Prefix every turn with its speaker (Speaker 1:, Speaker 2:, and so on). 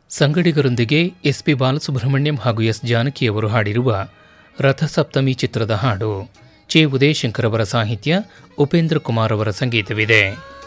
Speaker 1: ಸಂಗಡಿಗರೊಂದಿಗೆ SP Balasubrahmanyam ಹಾಗೂ S ಜಾನಕಿಯವರು ಹಾಡಿರುವ ರಥಸಪ್ತಮಿ ಚಿತ್ರದ ಹಾಡು. ಚೆ ಉದಯಶಂಕರ್ ಅವರ ಸಾಹಿತ್ಯ, ಉಪೇಂದ್ರ ಕುಮಾರ್ ಅವರ ಸಂಗೀತವಿದೆ.